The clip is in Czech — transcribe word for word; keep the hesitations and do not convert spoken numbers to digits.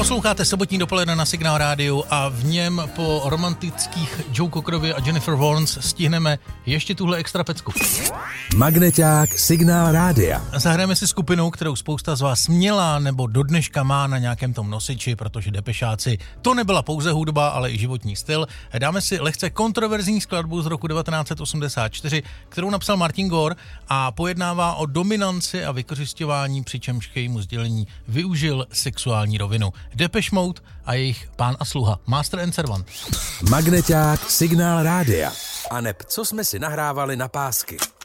Posloucháte sobotní dopoledne na Signál rádiu a v něm po romantických Joe Cockerovi a Jennifer Warnes stihneme ještě tuhle extra pecku. Magneťák Signál rádia. Zahrajeme si skupinu, kterou spousta z vás měla nebo do dneška má na nějakém tom nosiči, protože Depešáci to nebyla pouze hudba, ale i životní styl. Dáme si lehce kontroverzní skladbu z roku devatenáct set osmdesát čtyři, kterou napsal Martin Gore a pojednává o dominanci a vykořisťování, přičemž k jejímu sdělení využil sexuální rovinu. Depeche Mode a jejich Pán a sluha, Master and Servant. Magneťák Signál rádia. A neb, co jsme si nahrávali na pásky.